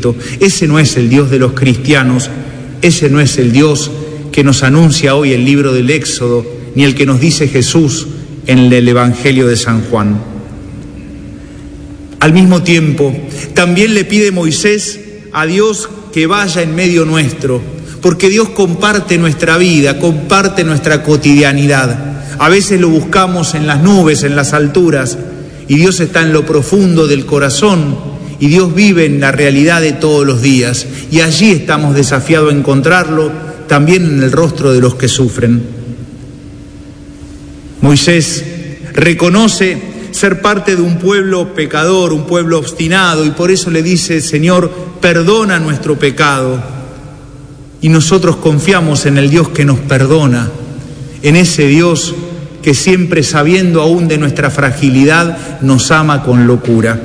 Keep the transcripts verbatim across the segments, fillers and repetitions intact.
Cristo. Ese no es el Dios de los cristianos, ese no es el Dios que nos anuncia hoy el libro del Éxodo, ni el que nos dice Jesús en el Evangelio de San Juan. Al mismo tiempo, también le pide Moisés a Dios que vaya en medio nuestro, porque Dios comparte nuestra vida, comparte nuestra cotidianidad. A veces lo buscamos en las nubes, en las alturas, y Dios está en lo profundo del corazón, y Dios vive en la realidad de todos los días, y allí estamos desafiados a encontrarlo, también en el rostro de los que sufren. Moisés reconoce ser parte de un pueblo pecador, un pueblo obstinado, y por eso le dice: Señor, perdona nuestro pecado. Y nosotros confiamos en el Dios que nos perdona, en ese Dios que siempre, sabiendo aún de nuestra fragilidad, nos ama con locura.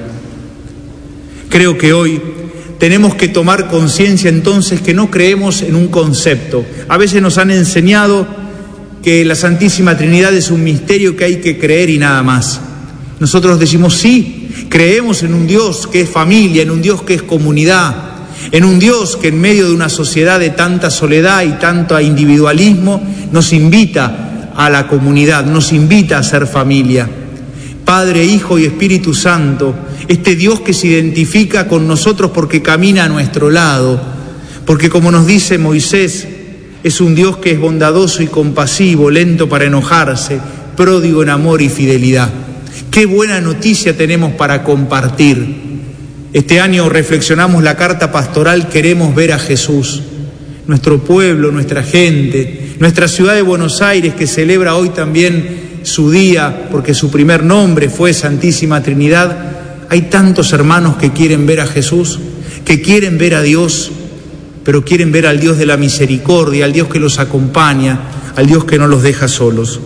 Creo que hoy tenemos que tomar conciencia entonces que no creemos en un concepto. A veces nos han enseñado que la Santísima Trinidad es un misterio que hay que creer y nada más. Nosotros decimos sí, creemos en un Dios que es familia, en un Dios que es comunidad, en un Dios que en medio de una sociedad de tanta soledad y tanto individualismo nos invita a la comunidad, nos invita a ser familia. Padre, Hijo y Espíritu Santo, este Dios que se identifica con nosotros porque camina a nuestro lado, porque como nos dice Moisés, es un Dios que es bondadoso y compasivo, lento para enojarse, pródigo en amor y fidelidad. Qué buena noticia tenemos para compartir. Este año reflexionamos la carta pastoral Queremos ver a Jesús. Nuestro pueblo, nuestra gente, nuestra ciudad de Buenos Aires, que celebra hoy también su día, porque su primer nombre fue Santísima Trinidad. Hay tantos hermanos que quieren ver a Jesús, que quieren ver a Dios, pero quieren ver al Dios de la misericordia, al Dios que los acompaña, al Dios que no los deja solos.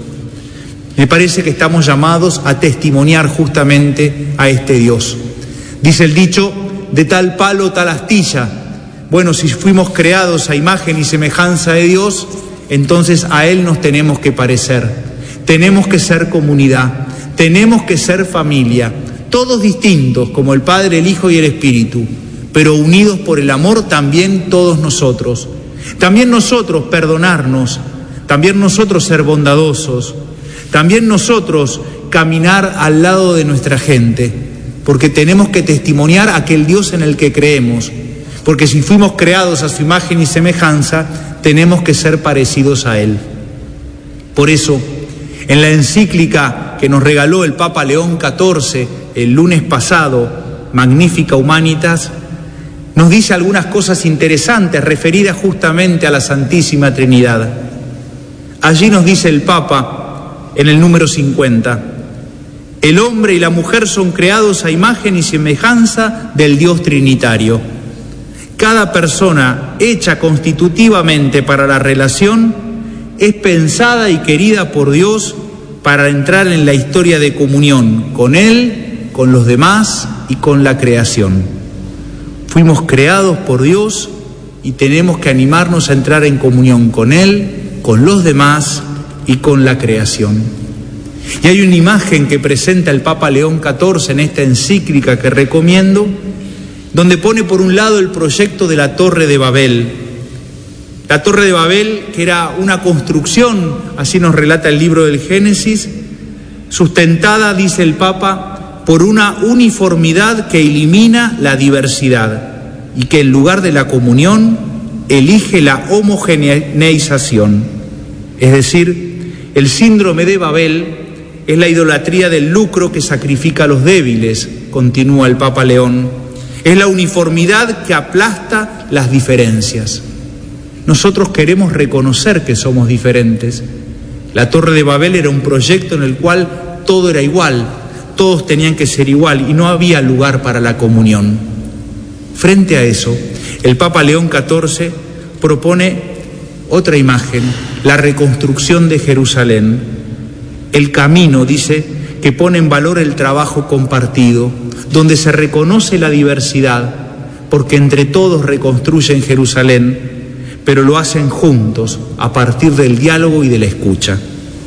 Me parece que estamos llamados a testimoniar justamente a este Dios. Dice el dicho: de tal palo, tal astilla. Bueno, si fuimos creados a imagen y semejanza de Dios, entonces a Él nos tenemos que parecer. Tenemos que ser comunidad, tenemos que ser familia, todos distintos como el Padre, el Hijo y el Espíritu, pero unidos por el amor también todos nosotros. También nosotros perdonarnos, también nosotros ser bondadosos, también nosotros caminar al lado de nuestra gente, porque tenemos que testimoniar a aquel Dios en el que creemos, porque si fuimos creados a su imagen y semejanza, tenemos que ser parecidos a Él. Por eso, en la encíclica que nos regaló el Papa León catorce el lunes pasado, Magnificat Humanitas, nos dice algunas cosas interesantes referidas justamente a la Santísima Trinidad. Allí nos dice el Papa, en el número cincuenta, el hombre y la mujer son creados a imagen y semejanza del Dios Trinitario. Cada persona hecha constitutivamente para la relación es pensada y querida por Dios para entrar en la historia de comunión con Él, con los demás y con la creación. Fuimos creados por Dios y tenemos que animarnos a entrar en comunión con Él, con los demás y con la creación. Y hay una imagen que presenta el Papa León catorce en esta encíclica que recomiendo, donde pone por un lado el proyecto de la Torre de Babel. La Torre de Babel, que era una construcción, así nos relata el libro del Génesis, sustentada, dice el Papa, por una uniformidad que elimina la diversidad y que en lugar de la comunión elige la homogeneización. Es decir, el síndrome de Babel es la idolatría del lucro que sacrifica a los débiles, continúa el Papa León. Es la uniformidad que aplasta las diferencias. Nosotros queremos reconocer que somos diferentes. La Torre de Babel era un proyecto en el cual todo era igual, todos tenían que ser igual y no había lugar para la comunión. Frente a eso, el Papa León catorce propone otra imagen, la reconstrucción de Jerusalén. El camino, dice, que pone en valor el trabajo compartido, donde se reconoce la diversidad, porque entre todos reconstruyen Jerusalén, pero lo hacen juntos, a partir del diálogo y de la escucha.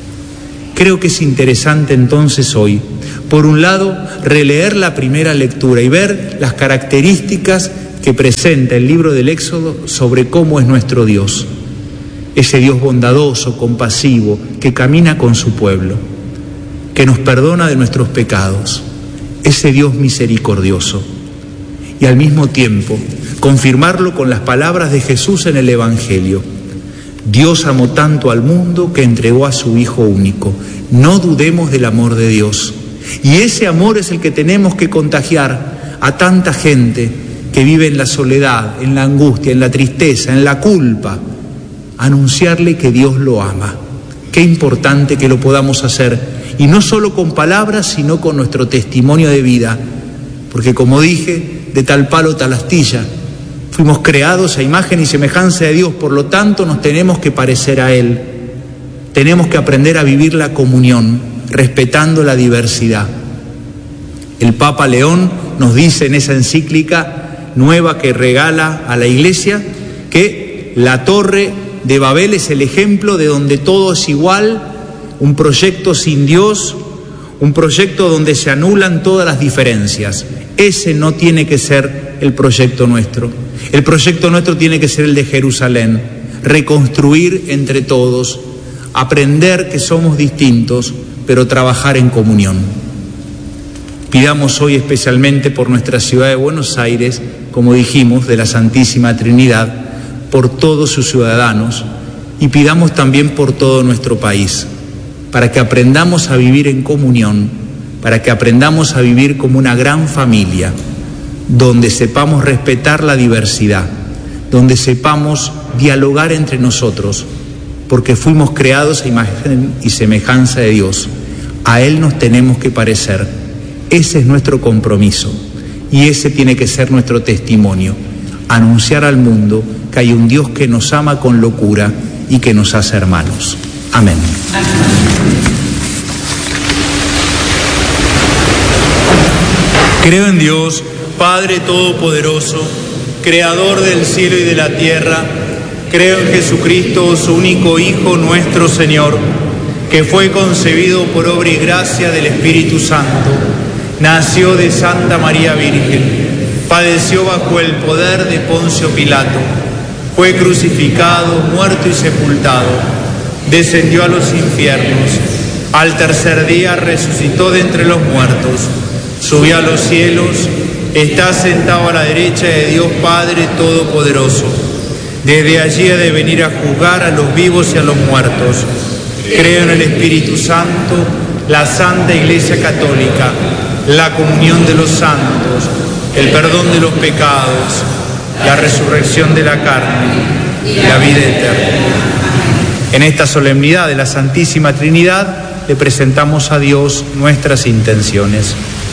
Creo que es interesante entonces hoy, por un lado, releer la primera lectura y ver las características que presenta el libro del Éxodo sobre cómo es nuestro Dios, ese Dios bondadoso, compasivo, que camina con su pueblo, que nos perdona de nuestros pecados, ese Dios misericordioso. Y al mismo tiempo, confirmarlo con las palabras de Jesús en el Evangelio. Dios amó tanto al mundo que entregó a su Hijo único. No dudemos del amor de Dios. Y ese amor es el que tenemos que contagiar a tanta gente que vive en la soledad, en la angustia, en la tristeza, en la culpa. Anunciarle que Dios lo ama. Qué importante que lo podamos hacer. Y no solo con palabras, sino con nuestro testimonio de vida. Porque como dije, de tal palo tal astilla. Fuimos creados a imagen y semejanza de Dios, por lo tanto nos tenemos que parecer a Él. Tenemos que aprender a vivir la comunión, respetando la diversidad. El Papa León nos dice en esa encíclica nueva que regala a la Iglesia que la Torre de Babel es el ejemplo de donde todo es igual, un proyecto sin Dios, un proyecto donde se anulan todas las diferencias. Ese no tiene que ser el proyecto nuestro. El proyecto nuestro tiene que ser el de Jerusalén, reconstruir entre todos, aprender que somos distintos, pero trabajar en comunión. Pidamos hoy especialmente por nuestra ciudad de Buenos Aires, como dijimos, de la Santísima Trinidad, por todos sus ciudadanos, y pidamos también por todo nuestro país, para que aprendamos a vivir en comunión, para que aprendamos a vivir como una gran familia, donde sepamos respetar la diversidad, donde sepamos dialogar entre nosotros, porque fuimos creados a imagen y semejanza de Dios. A Él nos tenemos que parecer. Ese es nuestro compromiso y ese tiene que ser nuestro testimonio, anunciar al mundo que hay un Dios que nos ama con locura y que nos hace hermanos. Amén. Creo en Dios, Padre Todopoderoso, Creador del cielo y de la tierra. Creo en Jesucristo, su único Hijo, nuestro Señor, que fue concebido por obra y gracia del Espíritu Santo. Nació de Santa María Virgen, padeció bajo el poder de Poncio Pilato, fue crucificado, muerto y sepultado, descendió a los infiernos, al tercer día resucitó de entre los muertos, subió a los cielos, está sentado a la derecha de Dios Padre Todopoderoso. Desde allí ha de venir a juzgar a los vivos y a los muertos. Creo en el Espíritu Santo, la Santa Iglesia Católica, la comunión de los santos, el perdón de los pecados, la resurrección de la carne y la vida eterna. En esta solemnidad de la Santísima Trinidad le presentamos a Dios nuestras intenciones.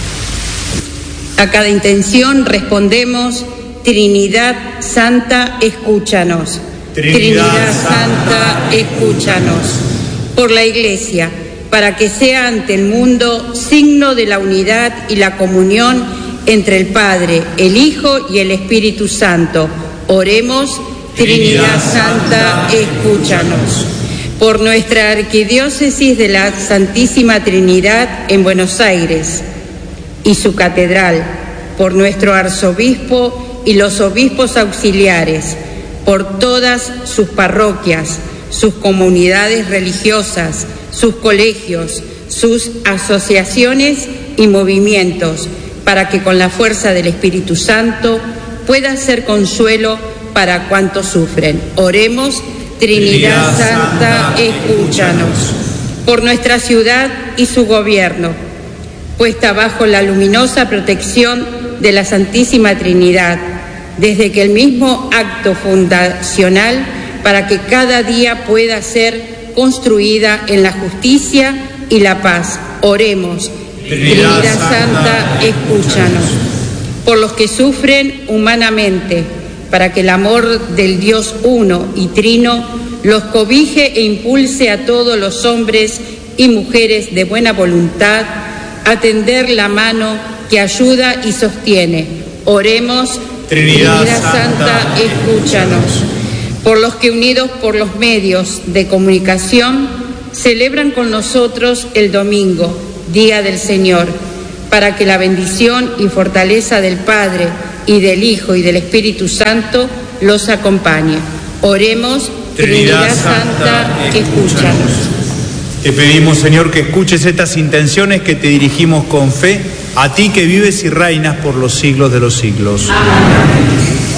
A cada intención respondemos: Trinidad Santa, escúchanos. Trinidad, Trinidad Santa, escúchanos. Por la Iglesia, para que sea ante el mundo signo de la unidad y la comunión entre el Padre, el Hijo y el Espíritu Santo. Oremos: Trinidad Santa, escúchanos. Por nuestra Arquidiócesis de la Santísima Trinidad en Buenos Aires y su catedral, por nuestro arzobispo y los obispos auxiliares, por todas sus parroquias, sus comunidades religiosas, sus colegios, sus asociaciones y movimientos, para que con la fuerza del Espíritu Santo pueda ser consuelo para cuantos sufren. Oremos: Trinidad Santa, escúchanos. Por nuestra ciudad y su gobierno, puesta bajo la luminosa protección de la Santísima Trinidad, desde que el mismo acto fundacional para que cada día pueda ser construida en la justicia y la paz. Oremos: Trinidad, Trinidad Santa, escúchanos. Por los que sufren humanamente, para que el amor del Dios uno y trino los cobije e impulse a todos los hombres y mujeres de buena voluntad a tender la mano que ayuda y sostiene. Oremos: Trinidad, Trinidad Santa, Santa, escúchanos. Por los que, unidos por los medios de comunicación, celebran con nosotros el domingo, Día del Señor, para que la bendición y fortaleza del Padre, y del Hijo y del Espíritu Santo los acompañe. Oremos. Trinidad, Trinidad Santa, escúchanos. Te pedimos, Señor, que escuches estas intenciones que te dirigimos con fe, a ti que vives y reinas por los siglos de los siglos. Amén.